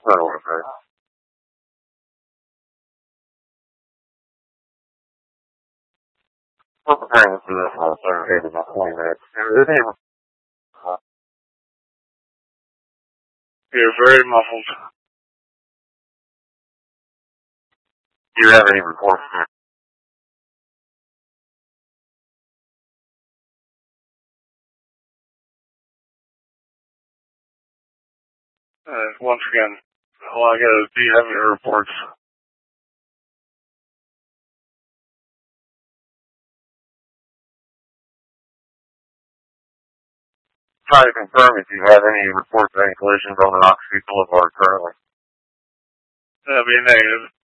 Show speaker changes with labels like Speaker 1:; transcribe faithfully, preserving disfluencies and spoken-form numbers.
Speaker 1: That'll work, right? We're preparing for this on Thursday in about twenty minutes. Is it able? Uh, You're very muffled. Do you have any reports? Uh, once again, all I got is, do you have any reports? Try to confirm if you have any reports of any collisions on the Knox Street Boulevard currently. That'd be a negative.